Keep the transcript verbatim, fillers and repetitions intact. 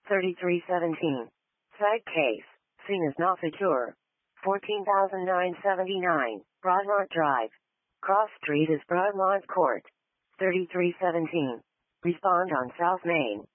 thirty-three seventeen. Side case. Scene is not secure. fourteen thousand nine hundred seventy-nine. Broadmont Drive. Cross Street is Broadmont Court. thirty-three seventeen. Respond on South Main.